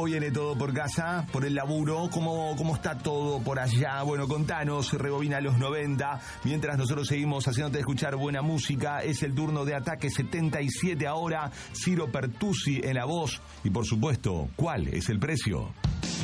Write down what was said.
viene todo por casa, por el laburo? ¿Cómo está todo por allá? Bueno, contanos, rebobina los 90. Mientras nosotros seguimos haciéndote escuchar buena música, es el turno de Ataque 77 ahora. Ciro Pertusi en la voz. Y por supuesto, ¿cuál es el precio?